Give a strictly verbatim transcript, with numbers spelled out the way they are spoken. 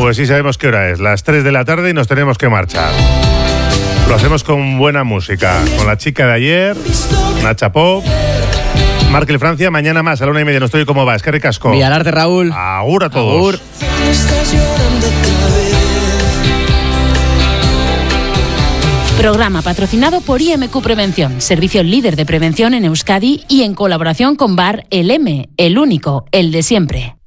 Pues sí sabemos qué hora es, las tres de la tarde y nos tenemos que marchar. Lo hacemos con buena música, con la chica de ayer, Nacha Pop, Markel Francia, mañana más a la una y media. No estoy como va, es que ricasco. Villalarte, Raúl. Agur a todos. Agur. Programa patrocinado por I M Q Prevención, servicio líder de prevención en Euskadi y en colaboración con Bar El M, el único, el de siempre.